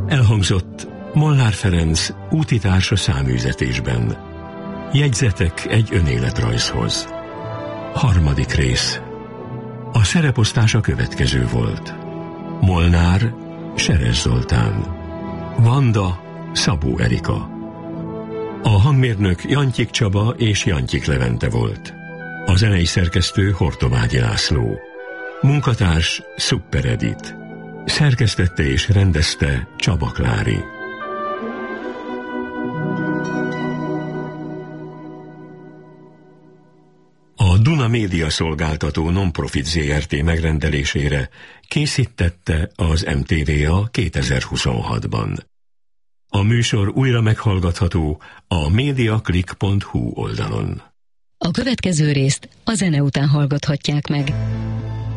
Elhangzott Molnár Ferenc útitársa száműzetésben. Jegyzetek egy önéletrajzhoz. 3. rész. A szereposztás a következő volt. Molnár Seres Zoltán, Vanda Szabó Erika. A hangmérnök Jantyik Csaba és Jantyik Levente volt. A zenei szerkesztő Hortobágyi László. Munkatárs Szuper Edit. Szerkesztette és rendezte Csaba Klári. A Duna Média Szolgáltató Nonprofit Zrt. Megrendelésére készítette az MTVA 2026-ban. A műsor újra meghallgatható a mediaclick.hu oldalon. A következő részt a zene után hallgathatják meg.